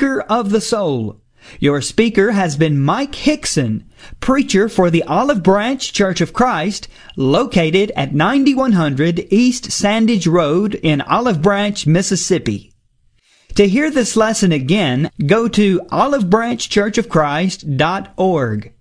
Speaker of the Soul. Your speaker has been Mike Hickson, preacher for the Olive Branch Church of Christ, located at 9100 East Sandage Road in Olive Branch, Mississippi. To hear this lesson again, go to olivebranchchurchofchrist.org.